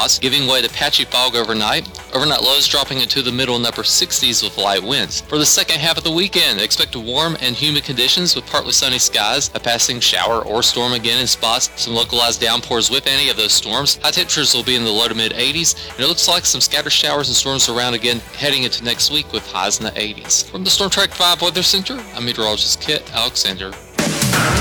spots, giving way to patchy fog overnight. Overnight lows dropping into the middle and upper 60s with light winds. For the second half of the weekend, expect warm and humid conditions with partly sunny skies, a passing shower or storm again in spots, some localized downpours with any of those storms. High temperatures will be in the low to mid 80s, and it looks like some scattered showers and storms around again heading into next week with highs in the 80s. From the Storm Track 5 Weather Center, I'm meteorologist Kit Alexander.